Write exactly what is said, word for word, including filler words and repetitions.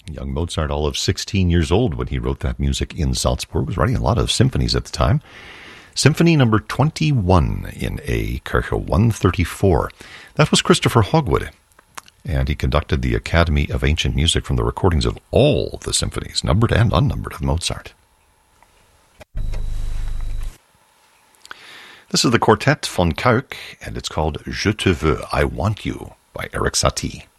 Young Mozart, all of sixteen years old when he wrote that music in Salzburg, was writing a lot of symphonies at the time. Symphony number twenty-one in A, Kirche one thirty-four. That was Christopher Hogwood, and he conducted the Academy of Ancient Music from the recordings of all the symphonies, numbered and unnumbered, of Mozart. This is the Quartet von Kuijk, and it's called Je te veux, I Want You, by Erik Satie.